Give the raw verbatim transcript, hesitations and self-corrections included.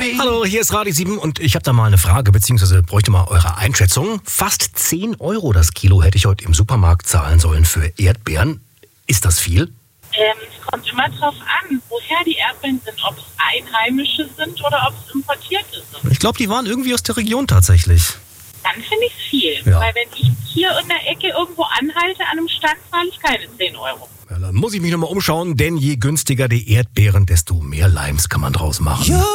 Hi. Hallo, hier ist Radio sieben und ich habe da mal eine Frage, beziehungsweise bräuchte mal eure Einschätzung. Fast zehn Euro das Kilo hätte ich heute im Supermarkt zahlen sollen für Erdbeeren. Ist das viel? Ähm, es kommt immer drauf an, woher die Erdbeeren sind, ob es einheimische sind oder ob es importierte sind. Ich glaube, die waren irgendwie aus der Region tatsächlich. Dann finde ich es viel, Ja. weil wenn ich hier in der Ecke irgendwo anhalte an einem Stand, zahle ich keine zehn Euro. Ja, dann muss ich mich nochmal umschauen, denn je günstiger die Erdbeeren, desto mehr Limes kann man draus machen. You're